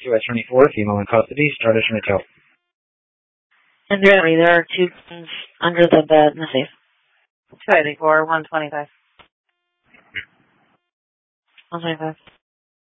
2-24, female in custody, Stardust Retail. And there are 2 guns under the bed in the safe. 284, 125. 125.